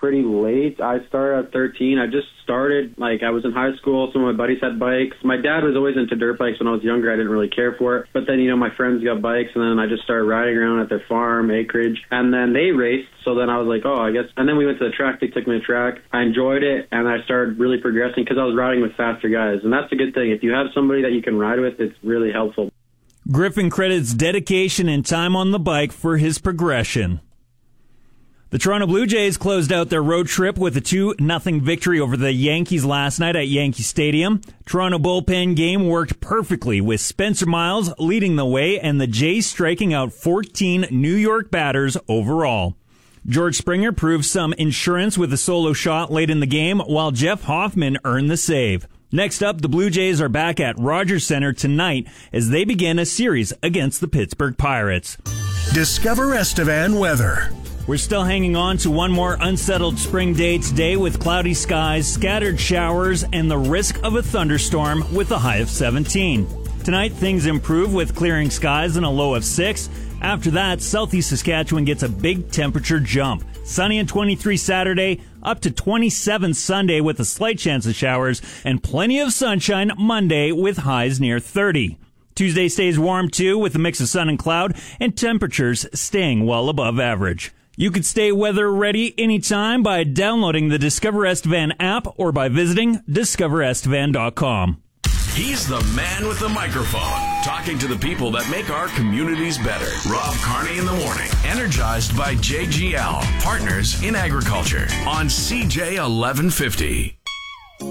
pretty late. I started at 13. I just started, I was in high school. Some of my buddies had bikes. My dad was always into dirt bikes when I was younger. I didn't really care for it. But then, my friends got bikes, and then I just started riding around at their farm, acreage. And then they raced, so then I was like, I guess. And then we went to the track. They took me to the track. I enjoyed it, and I started really progressing because I was riding with faster guys. And that's a good thing. If you have somebody that you can ride with, it's really helpful. Griffin credits dedication and time on the bike for his progression. The Toronto Blue Jays closed out their road trip with a 2-0 victory over the Yankees last night at Yankee Stadium. Toronto bullpen game worked perfectly with Spencer Miles leading the way and the Jays striking out 14 New York batters overall. George Springer proved some insurance with a solo shot late in the game, while Jeff Hoffman earned the save. Next up, the Blue Jays are back at Rogers Center tonight as they begin a series against the Pittsburgh Pirates. Discover Estevan weather. We're still hanging on to one more unsettled spring day today with cloudy skies, scattered showers, and the risk of a thunderstorm with a high of 17. Tonight, things improve with clearing skies and a low of 6. After that, southeast Saskatchewan gets a big temperature jump. Sunny and 23 Saturday, up to 27 Sunday with a slight chance of showers, and plenty of sunshine Monday with highs near 30. Tuesday stays warm too with a mix of sun and cloud, and temperatures staying well above average. You could stay weather ready anytime by downloading the Discover Estevan app or by visiting discoverestevan.com. He's the man with the microphone, talking to the people that make our communities better. Rob Carney in the morning, energized by JGL, partners in agriculture, on CJ 1150.